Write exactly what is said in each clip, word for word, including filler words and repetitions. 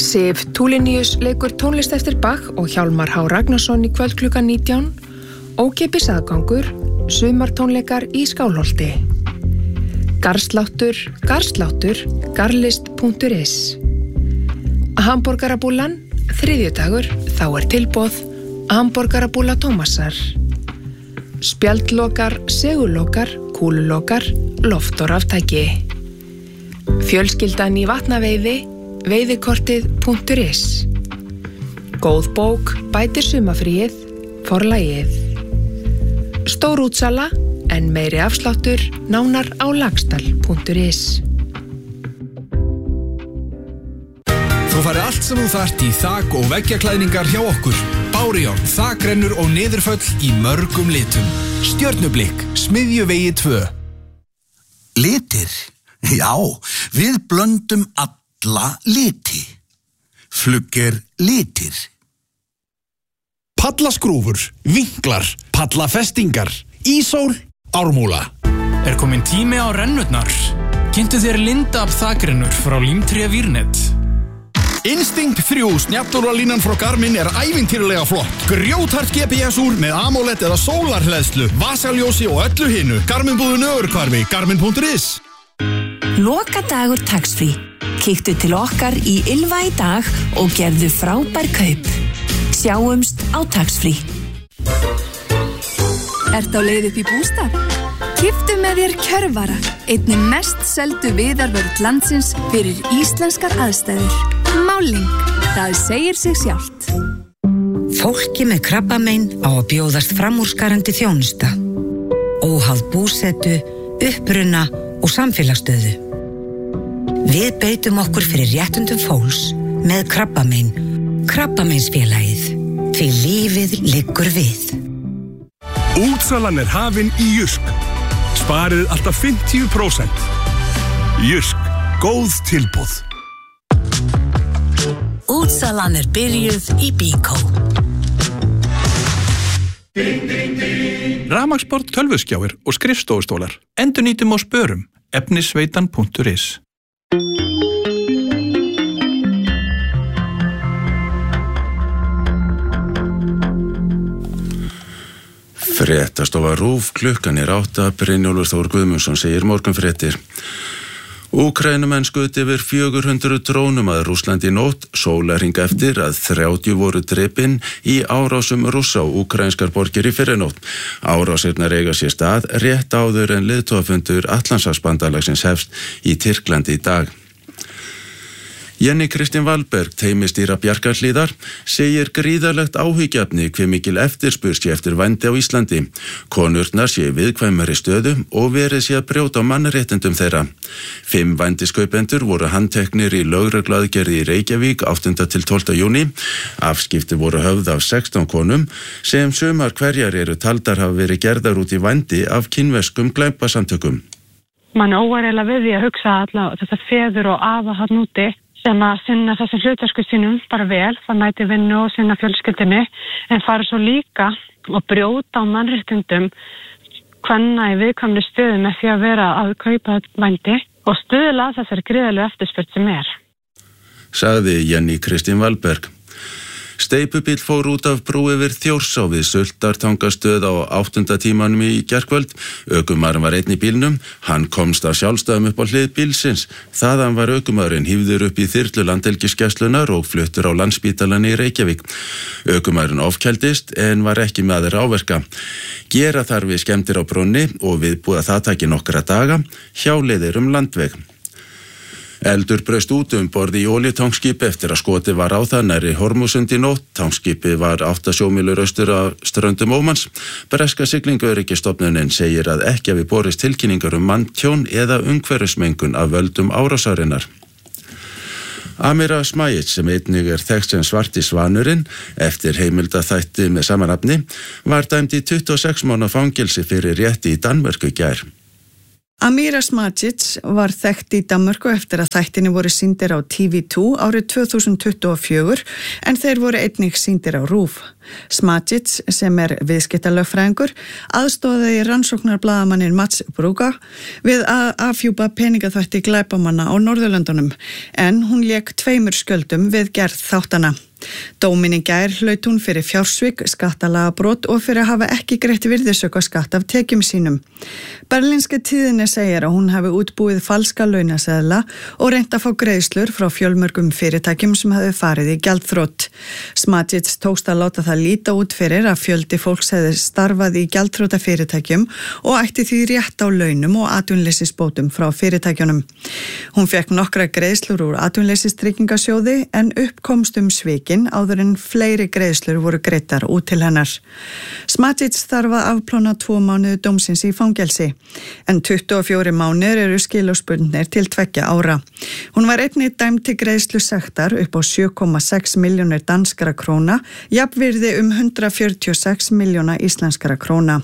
Sif Tulinius leikur tónlist eftir Bach og Hjálmar H. Ragnarsson í kvöld klukkan nítján, ókeypis aðgangur, sumartónleikar í Skálholti. Garðsláttur, garðsláttur, garðlist punktur is. Hamborgarabúlan, þriðjudagur, þá er tilboð, hamborgarabúla Tómasar. Spjaldlokar, segulokar, kúlulokar, loft og raftæki. Fjölskyldan í vatnaveiði, veiðikortið punktur is. Góð bók bætir sumafríið, forlagið. Stór útsala, en meiri afsláttur, nánar á lagstal punktur is. Þú farið allt sem þú þarft í þak- og veggjaklæðningar hjá okkur. Bárujárn, þakrennur og niðurföll í mörgum litum. Stjörnublikk, Smiðjuvegi tvö. Litir? Já, við blöndum alla liti. Flugger litir. Pallaskrúfur, vinklar, pallafestingar, ísól, ármúla. Er komin tími á rennurnar? Kynntu þér Lindab þakrennur frá Límtré Vírnet. Instinct þrjú snjallúralínan frá Garmin er ævintýrlega flott. Grjóthart G P S-úr með AMOLED eða sólarhleðslu, vasaljósi og öllu hinu. Garmin-búðin Ögurhvarfi, garmin punktur is. Lokadagur tax-free. Kíktu til okkar í Ylva í dag og gerðu frábær kaup. Sjáumst á tax-free. Ert á leið upp í bústað? Keyptu með þér Kjörvara, einni mest seldu viðarvörð landsins fyrir íslenskar aðstæður. Máling, það segir sig sjálft. Fólki með krabbamein á að bjóðast framúrskarandi þjónusta. Óháð búsetu, uppruna og samfélagsstöðu. Við beitum okkur fyrir réttundum fólks með krabbamein. Krabbameinsfélagið. Því lífið liggur við. Útsalan er hafin í Jysk. Sparið alltaf fimmtíu prósent. Jysk, góð tilboð. Útsalan er byrjuð í Bíkó. Rafmagnsborð, tölvuskjáir og skrifstofustólar. Endurnýtum og spörum. efnisveitan punktur is. Fréttastofa RÚV, klukkan er átta, Brynjólfur Þór Guðmundsson segir morgunfréttir. Úkraínumenn skutu yfir fjögur hundruð drónum að Rússlandi í nótt, sólarhring eftir að þrjátíu voru drepin í árásum Rússa á úkraínskar borgir í fyrrinótt. Árásirnar eiga sér stað rétt áður en leiðtogafundur Atlantshafsbandalagsins hefst í Tyrklandi í dag. Jenny Kristín Valberg, teymistýra Bjarkarhlíðar, segir gríðarlegt áhyggjuefni hve mikil eftirspurn sé eftir vændi á Íslandi. Konurnar sé í viðkvæmari stöðu og verið sé að brjóta á mannréttindum þeirra. Fimm vændiskaupendur voru handteknir í lögregluaðgerð í Reykjavík áttunda til tólfta júní. Afskipti voru höfð af sextán konum sem sumar hverjar eru taldar hafa verið gerðar út í vændi af kínverskum glæpasamtökum. Man óvareila við því að hugsa alla þessar feður og afa hann úti sem að sinna þessum hlutverkum sínum bara vel, það mæti vinnu og sinna fjölskyldunni, en fara svo líka og brjóta á mannréttindum kvenna í viðkvæmri stöðu með því að vera að kaupa vændi og stuðla þessari gríðarlegu eftirspurn sem er. Sagði Jenny Kristín Valberg. Steypubíll fór út af brú yfir Þjórsá við Sultartangastöð á áttunda tímanum í gærkvöld. Ökumaðurinn var einn í bílnum. Hann komst af sjálfstæðum upp á hlið bílsins. Þaðan var ökumaðurinn hífður upp í þyrlu Landhelgisgæslunnar og fluttur á Landspítalann í Reykjavík. Ökumaðurinn ofkældist en var ekki með aðra áverka. Gera þarf við skemmdir á brúnni og viðbúið að það taki nokkra daga. Hjáleiðir um landveg. Eldur braust út um borð í olíutankskipi eftir að skotið var á það nærri Hormuzsund í nótt. Tankskipi var átta sjómílur austur af ströndum Ómans. Breska siglingaöryggisstofnunin segir að ekki hafi borist tilkynningar um manntjón eða umhverfismengun af völdum árásarinnar. Amira Smajic, sem einnig er þekkt sem Svarti svanurinn eftir heimildaþætti með sama nafni, var dæmd í tuttugu og sex mánaða fangelsi fyrir rétti í Danmörku í gær. Amira Smajic var þekkt í Danmörku eftir að þættinni voru sýndir á T V tvö árið tvö þúsund tuttugu og fjögur en þeir voru einnig sýndir á RÚV. Smajic, sem er viðskiptalögfræðingur, aðstoðaði rannsóknarblaðamanninn Mats Brúga við að afhjúpa peningaþvætti glæpamanna á Norðurlöndunum en hún lék tveimur skjöldum við gerð þáttana. Dóminn í gær hlaut hún fyrir fjársvik, skattalagabrot og fyrir að hafa ekki greitt virðisaukaskatt af tekjum sínum. Berlínska tíðinni segir að hún hafi útbúið falska launaseðla og reynt að fá greiðslur frá fjölmörgum fyrirtækjum sem hafi farið í gjaldþrot. Smajic tókst að láta það líta út fyrir að fjöldi fólks hefði starfað í gjaldþrota fyrirtækjum og ætti því rétt á launum og atvinnleysisbótum frá fyrirtækjunum. Hún fekk nokkra greiðslur úr atvinnleysistryggingasjóði en uppkomst um svik áður en fleiri greiðslur voru greiddar út til hennar. Smajic þarf að afplána tvo mánuði dómsins í fangelsi, en tuttugu og fjórir mánuðir eru skilorðsbundnir til tveggja ára. Hún var einnig dæmd til greiðslu sektar upp á sjö komma sex milljónir danskra króna, jafnvirði um hundrað fjörutíu og sex milljóna íslenskra króna.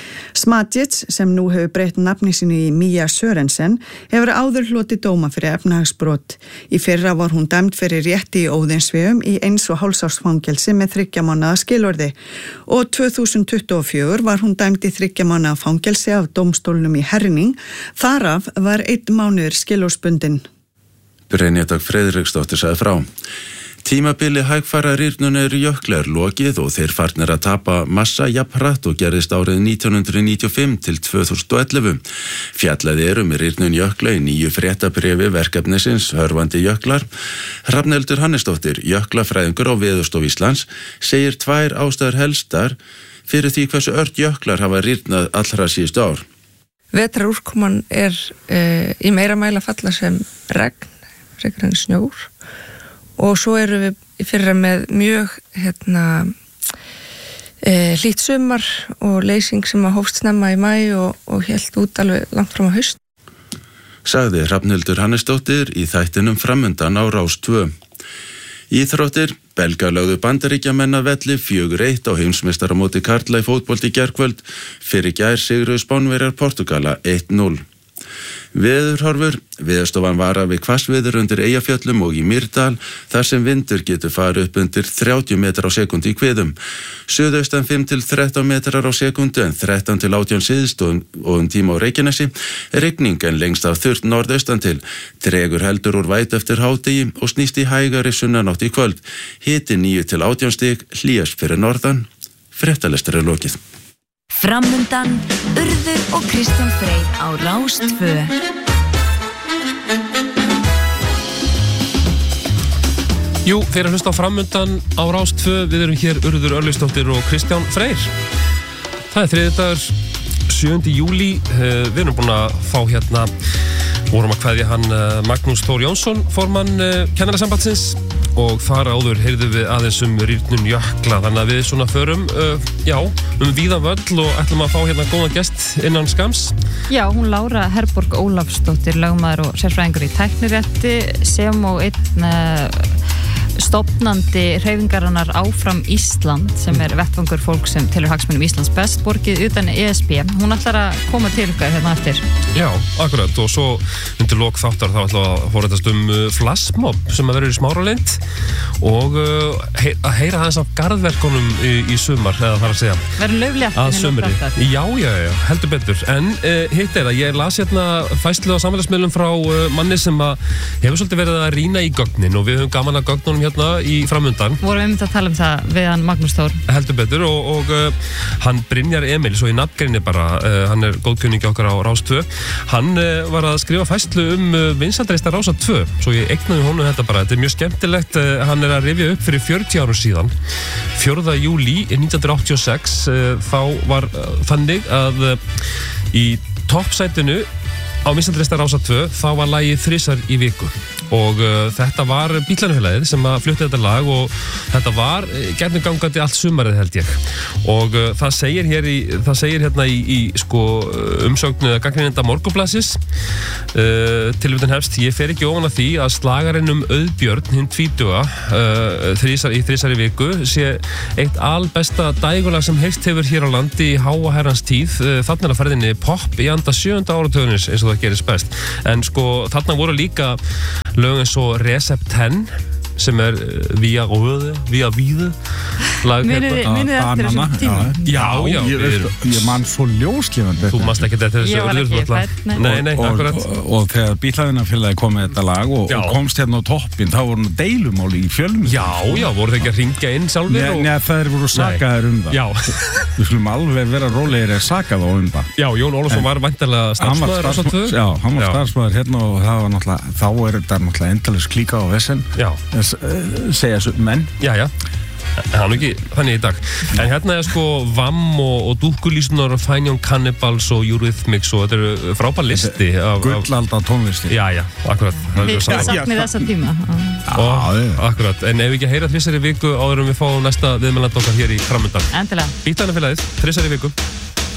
Smajic, sem nú hefur breytt nafni sínu í Mia Sørensen, hefur áður hlotið dóma fyrir efnahagsbrot. Í fyrra var hún dæmd fyrir rétti í óðinsvegum í eins og hálfs árs fangelsi með þriggja mánaða skilorði og tvö þúsund tuttugu og fjögur var hún dæmd í þriggja mánaða fangelsi af dómstólnum í Herning, þaraf var einn mánuður skilorðsbundinn. Brynja Dögg Friðriksdóttir sagði frá. Tímabili hægfara rýrnun eru jöklar lokið og þeir farnir að tapa massa jafnhratt og gerðist árið nítján hundruð níutíu og fimm til tvö þúsund og ellefu. Fjallaði eru með rýrnun jökla í nýju fréttabréfi verkefnisins Hörfandi jöklar. Hrafnhildur Hannesdóttir, jöklafræðingur á Veðurstofu Íslands, segir tvær ástæður helstar fyrir því hversu ört jöklar hafa rýrnað allra síðustu ár. Vetrarúrkoman er e, í meira mæla falla sem regn, frekar en snjór. Og svo eru við í fyrra með mjög hérna, e, hlýtt sumar og leysing sem að hófst snemma í maí og, og hélt út alveg langt fram á haust. Sagði Hrafnhildur Hannesdóttir í þættinum Framundan á Rás tvö. Íþróttir, Belgar lögðu Bandaríkjamenn að velli fjögur eitt á heimsmeistaramóti karla í fótbolti í gærkvöld, fyrir gær sigruðu Spánverjar Portugala eitt núll. Veðurhorfur, Veðurstofan varar við hvassviður undir Eyjafjöllum og í Mýrdal þar sem vindur getur farið upp undir þrjátíu metrar á sekúndu í kviðum. Suðaustan fimm til þrettán metrar á sekúndu en þrettán til átján syðst og um tíma á Reykjanesi. Rigning en lengst af þurrt norðaustan til. Dregur heldur úr vætu eftir hádegi og snýst í hægari sunnanátt í kvöld. Hiti níu til átján stig, hlýjast fyrir norðan. Fréttalestur er lokið. Framundan, Urður og Kristján Freyr á Rás tvö. Jú, þeir að hlusta á Framundan á Rás tvö. Við erum hér Urður Örlygsdóttir og Kristján Freyr. Það er þriðjudagur, sjöunda júlí. Við erum búin að fá hérna, vorum að kveðja hann Magnús Þór Jónsson, formann Kennarasambandsins, og þar áður heyrðum við aðeins um rýrnun jökla, þannig að við svona förum uh, já, um víðan völl og ætlum að fá hérna góðan gest innan skams. Já, hún Lára Herborg Ólafsdóttir, lögmaður og sérfræðingur í tæknirétti sem og einn uh, stofnandi hreyfingarinnar Áfram Ísland sem er vettvangur fólk sem telur hagsmunum Íslands best borgið utan E S B. Hún ætlar að koma til ykkar hérna eftir. Já, akkurat, og svo undir lok þáttar þá ætla að forrætast um uh, flashmob sem að verður í Smáralind og uh, hei, að heyra aðeins af garðverkunum í, í sumar, eða þar að segja. Verður laufléttin í nótt aftar. Já, já, já, heldur betur. En uh, hitt er að ég las hérna fæslu á samfélagsmiðlum frá uh, manni sem að hefur svolítið verið að rýna í gögnin og við höfum gaman að gögnunum hérna í Framundan. Vorum við myndið að tala um það við hann Magnús Þór. Heldur betur og, og uh, hann Brynjar Emil, svo í nafngreini bara, uh, hann er góðkunningi okkar á Rás tvö, hann uh, var að skrifa fæslu um uh, vinsældreista Rásar tvö, svo ég eignaði honum þetta bara, þetta er mjög skemmtilegt, uh, hann er að rifja upp fyrir fjörutíu árum síðan, fjórða júlí nítján hundruð áttatíu og sex, uh, þá var uh, þannig að uh, í toppsætinu á vinsældreista Rásar tvö, þá var lagið þrisvar í viku og uh, þetta var Bítlanafélagið sem að flutti þetta lag og þetta var gætnum gangandi allt sumarið held ég og uh, það segir hér í, það segir hérna í, í sko umsögnu gagnrýnenda Morgunblaðsins uh, tilvíðan hefst, ég fer ekki ofan að því að slagarinn um Auðbjörn hinn tvítuga uh, þrísar, í þrísari viku sé eitt albesta dægulag sem heyrst hefur hér á landi í háa herrans tíð, uh, þarna er að ferðinni pop í anda sjöunda áratugarins eins og það gerist best en sko þarna voru líka lög eins og Recept ten sem er Via Röðu, Via Víðu lag Minniði eftir þessum tíma Já, já, ég, veist, ég man svo ljóslifandi Þú mannst ekki þetta Ég var ekki fætt Nei, nei, akkurat Og, og, og þegar Bítlanafélagið kom með þetta lag og, og komst hérna á toppinn, þá voru deilumáli í fjölum Já, já, voru þeir ekki að ringja inn sjálfir Nei, og... nei það voru sakaðir um það Já Við skulum alveg vera rólegir að saka þá um það Já, Jón Ólafsson var væntanlega starfsmaður Já, hann var starfsmaður hérna og það var náttúrulega þá er þetta náttúrulega endalaust klíka á vesen Já segja svo menn Já, já Það er nú ekki þannig í dag En hérna er sko Vamm og, og Dúkkulísunar og Fine Young Cannibals og Eurythmics og þetta eru frábær listi Gullalda tónlisti Já, já, akkurat Við saknum þessa tíma og, Akkurat, en ef við ekki heyra þrissari viku áður en við fáum næsta viðmæland okkar hér í framöndan Endilega Bítlanafélagið, þrissari viku